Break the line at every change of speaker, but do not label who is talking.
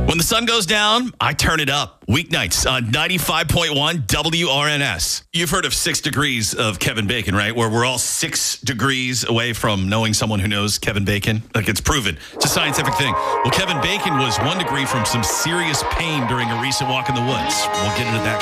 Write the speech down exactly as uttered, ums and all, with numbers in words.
When the sun goes down, I turn it up. Weeknights on ninety-five point one W R N S. You've heard of six degrees of Kevin Bacon, right? Where we're all six degrees away from knowing someone who knows Kevin Bacon. Like, it's proven. It's a scientific thing. Well, Kevin Bacon was one degree from some serious pain during a recent walk in the woods. We'll get into that